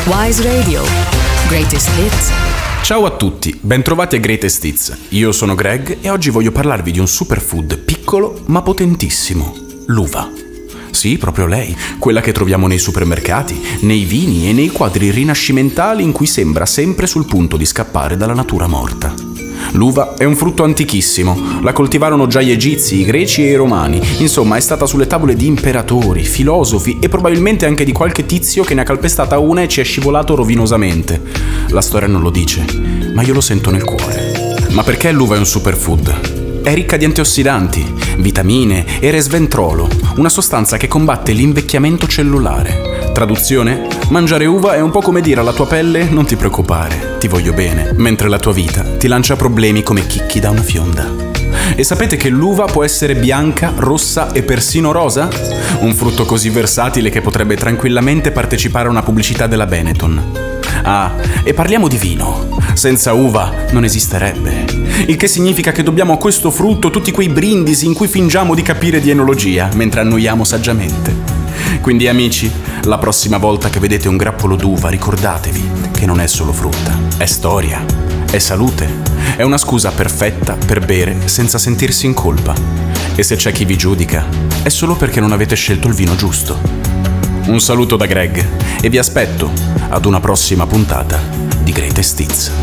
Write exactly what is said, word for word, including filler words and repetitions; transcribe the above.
Wise Radio. Greatest Hits. Ciao a tutti, bentrovati a Greatest Hits. Io sono Greg e oggi voglio parlarvi di un superfood piccolo ma potentissimo, l'uva. Sì, proprio lei, quella che troviamo nei supermercati, nei vini e nei quadri rinascimentali in cui sembra sempre sul punto di scappare dalla natura morta. L'uva è un frutto antichissimo, la coltivarono già gli egizi, i greci e i romani, insomma è stata sulle tavole di imperatori, filosofi e probabilmente anche di qualche tizio che ne ha calpestata una e ci è scivolato rovinosamente. La storia non lo dice, ma io lo sento nel cuore. Ma perché l'uva è un superfood? È ricca di antiossidanti, vitamine e resventolo, una sostanza che combatte l'invecchiamento cellulare. Traduzione? Mangiare uva è un po' come dire alla tua pelle non ti preoccupare, ti voglio bene, mentre la tua vita ti lancia problemi come chicchi da una fionda. E sapete che l'uva può essere bianca, rossa e persino rosa? Un frutto così versatile che potrebbe tranquillamente partecipare a una pubblicità della Benetton. Ah, e parliamo di vino. Senza uva non esisterebbe. Il che significa che dobbiamo a questo frutto tutti quei brindisi in cui fingiamo di capire di enologia, mentre annoiamo saggiamente. Quindi amici, la prossima volta che vedete un grappolo d'uva ricordatevi che non è solo frutta, è storia, è salute, è una scusa perfetta per bere senza sentirsi in colpa. E se c'è chi vi giudica, è solo perché non avete scelto il vino giusto. Un saluto da Greg e vi aspetto ad una prossima puntata di Greatest Hits.